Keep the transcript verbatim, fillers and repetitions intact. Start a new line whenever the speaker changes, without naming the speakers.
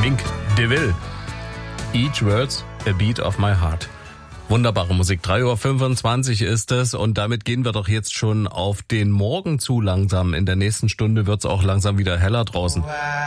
Mink DeVille. Each word's a beat of my heart. Wunderbare Musik. drei Uhr fünfundzwanzig ist es und damit gehen wir doch jetzt schon auf den Morgen zu langsam. In der nächsten Stunde wird's auch langsam wieder heller draußen.